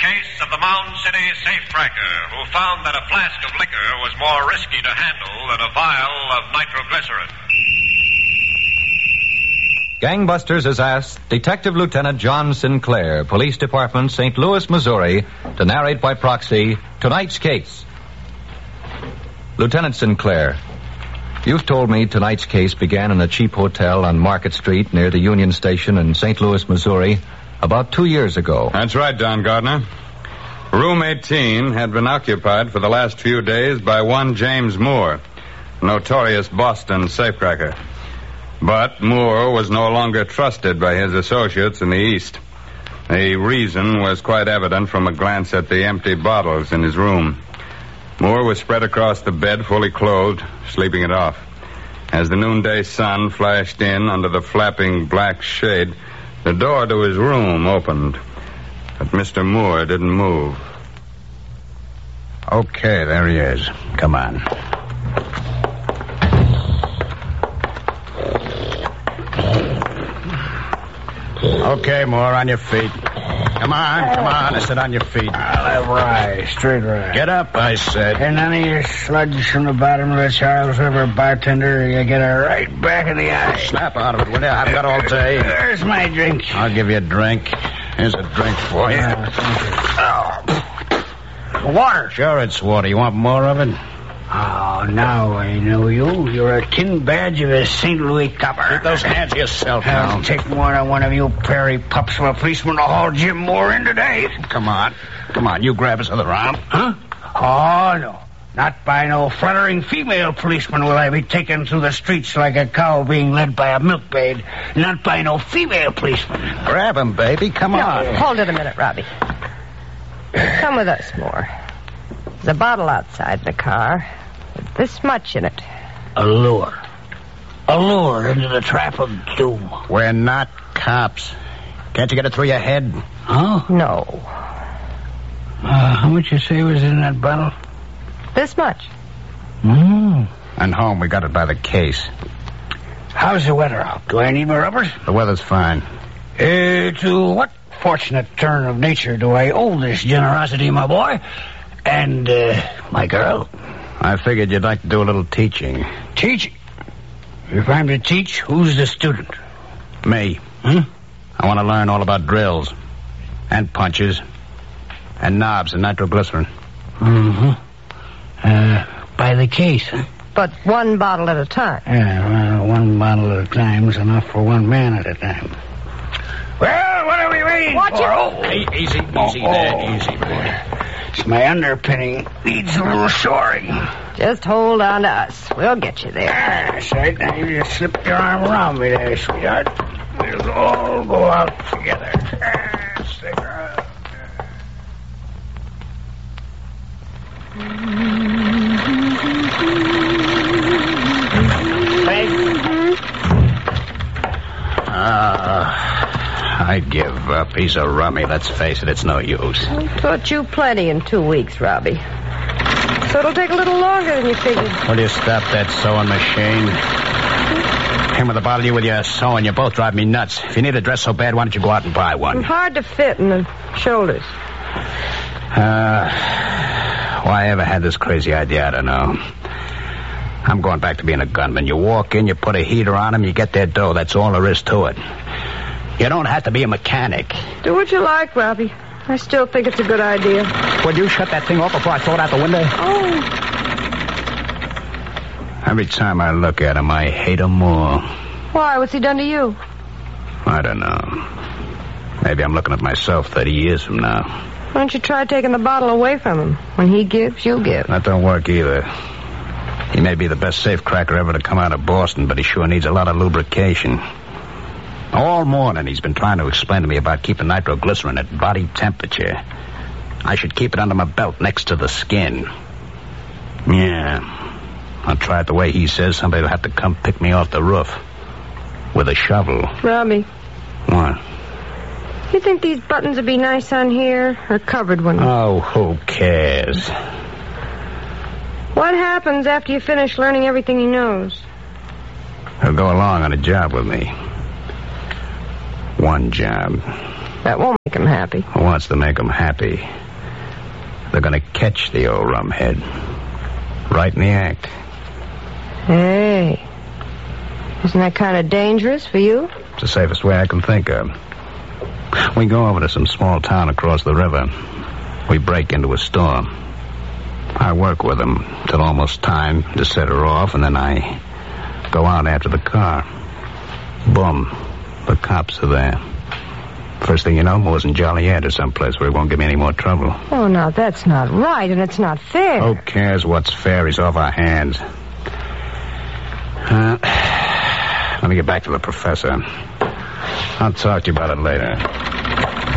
case of the Mound City safecracker who found that a flask of liquor was more risky to handle than a vial of nitroglycerin. Gangbusters has asked Detective Lieutenant John Sinclair, Police Department, St. Louis, Missouri, to narrate by proxy tonight's case. Lieutenant Sinclair, you've told me tonight's case began in a cheap hotel on Market Street near the Union Station in St. Louis, Missouri, about 2 years ago. That's right, Don Gardner. Room 18 had been occupied for the last few days by one James Moore, notorious Boston safecracker. But Moore was no longer trusted by his associates in the East. The reason was quite evident from a glance at the empty bottles in his room. Moore was spread across the bed, fully clothed, sleeping it off. As the noonday sun flashed in under the flapping black shade, the door to his room opened. But Mr. Moore didn't move. Okay, there he is. Come on. Okay, Moore, on your feet. Come on. I said on your feet. I'll right, straight right. Get up, I said. And none of your sludge from the bottom of the Charles River bartender. You get her right back in the eye. Snap out of it, will you? I've got all day. There's my drink. I'll give you a drink. Here's a drink for you. Water. Sure, it's water. You want more of it? Oh, now I know you. You're a tin badge of a St. Louis copper. Keep those hands to yourself now. I'll take more than one of you prairie pups from a policeman to haul Jim Moore in today. Come on. You grab his other arm. Huh? Oh, no. Not by no fluttering female policeman will I be taken through the streets like a cow being led by a milkmaid. Not by no female policeman. Grab him, baby. Come on. Hold it a minute, Robbie. Come with us, Moore. There's a bottle outside the car with this much in it. A lure into the trap of doom. We're not cops. Can't you get it through your head? Huh? No. How much you say was in that bottle? This much. And home, we got it by the case. How's the weather out? Do I need my rubbers? The weather's fine. To what fortunate turn of nature do I owe this generosity, my boy? And, my girl? I figured you'd like to do a little teaching. Teaching? If I'm to teach, who's the student? Me. Huh? I want to learn all about drills. And punches. And knobs and nitroglycerin. By the case, huh? But one bottle at a time. Yeah, well, one bottle at a time is enough for one man at a time. Well, what are we waiting Watch for? it. Oh, Easy there. Easy, boy. It's my underpinning. Needs a little shoring. Just hold on to us. We'll get you there. That's right. Now you just slip your arm around me there, sweetheart. We'll all go out together. Stick around. I give up. He's a rummy. Let's face it, it's no use. I'll put you plenty in 2 weeks, Robbie. So it'll take a little longer than you figured. Will you stop that sewing machine? Him with the bottle, you with your sewing. You both drive me nuts. If you need a dress so bad, why don't you go out and buy one? I'm hard to fit in the shoulders. Why I ever had this crazy idea, I don't know. I'm going back to being a gunman. You walk in, you put a heater on them, you get their dough. That's all there is to it. You don't have to be a mechanic. Do what you like, Robbie. I still think it's a good idea. Would you shut that thing off before I throw it out the window? Oh. Every time I look at him, I hate him more. Why? What's he done to you? I don't know. Maybe I'm looking at myself 30 years from now. Why don't you try taking the bottle away from him? When he gives, you give. That don't work either. He may be the best safecracker ever to come out of Boston, but he sure needs a lot of lubrication. All morning he's been trying to explain to me about keeping nitroglycerin at body temperature. I should keep it under my belt next to the skin. Yeah. I'll try it the way he says. Somebody will have to come pick me off the roof. With a shovel. Robbie. What? You think these buttons would be nice on here? Or covered ones? Oh, who cares? What happens after you finish learning everything he knows? He'll go along on a job with me. One job. That won't make make him happy. Who wants to make them happy? They're going to catch the old rumhead. Right in the act. Hey. Isn't that kind of dangerous for you? It's the safest way I can think of. We go over to some small town across the river. We break into a store. I work with them till almost time to set her off, and then I go out after the car. Boom. The cops are there. First thing you know, Moore's in Joliet or someplace where he won't give me any more trouble. Oh, now, that's not right, and it's not fair. Who cares what's fair? He's off our hands. Let me get back to the professor. I'll talk to you about it later.